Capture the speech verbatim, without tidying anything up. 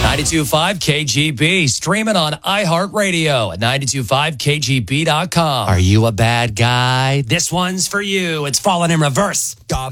ninety-two point five K G B, streaming on iHeartRadio at ninety-two point five K G B dot com. Are you a bad guy? This one's for you. It's Fallen in Reverse.